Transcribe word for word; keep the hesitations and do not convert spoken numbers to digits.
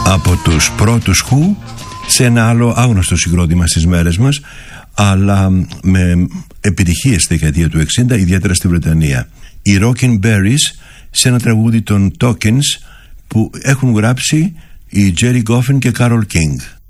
από τους πρώτους Who σε ένα άλλο άγνωστο συγκρότημα στις μέρες μας, αλλά με επιτυχίες στη δεκαετία του εξήντα, ιδιαίτερα στη Βρετανία. Οι Rockin' Berries, σε ένα τραγούδι των Tokens που έχουν γράψει οι Jerry Goffin και Carole King.